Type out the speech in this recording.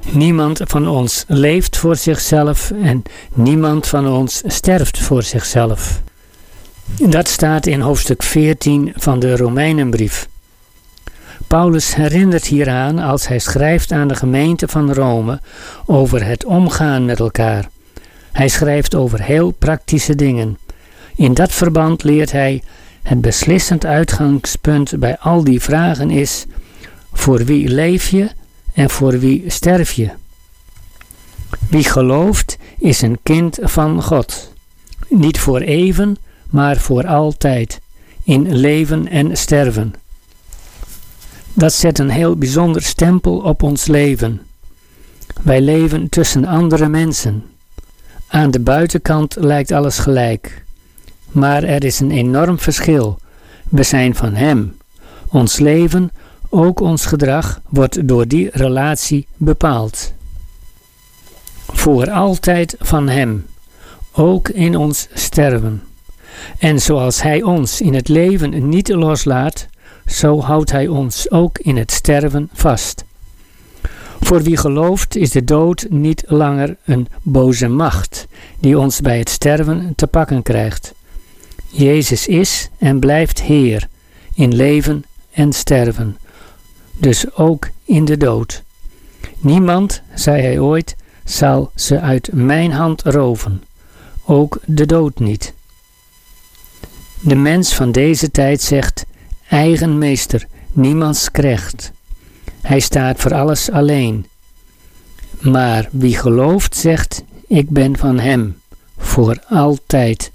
Niemand van ons leeft voor zichzelf en niemand van ons sterft voor zichzelf. Dat staat in hoofdstuk 14 van de Romeinenbrief. Paulus herinnert hieraan als hij schrijft aan de gemeente van Rome over het omgaan met elkaar. Hij schrijft over heel praktische dingen. In dat verband leert hij: het beslissend uitgangspunt bij al die vragen is: voor wie leef je en voor wie sterf je? Wie gelooft is een kind van God. Niet voor even, maar voor altijd, in leven en sterven. Dat zet een heel bijzonder stempel op ons leven. Wij leven tussen andere mensen. Aan de buitenkant lijkt alles gelijk. Maar er is een enorm verschil. We zijn van Hem. Ons leven, ook ons gedrag, wordt door die relatie bepaald. Voor altijd van Hem. Ook in ons sterven. En zoals Hij ons in het leven niet loslaat, zo houdt Hij ons ook in het sterven vast. Voor wie gelooft is de dood niet langer een boze macht die ons bij het sterven te pakken krijgt. Jezus is en blijft Heer in leven en sterven, dus ook in de dood. Niemand, zei hij ooit, zal ze uit mijn hand roven, ook de dood niet. De mens van deze tijd zegt: eigen meester, niemands knecht. Hij staat voor alles alleen. Maar wie gelooft zegt: ik ben van Hem, voor altijd.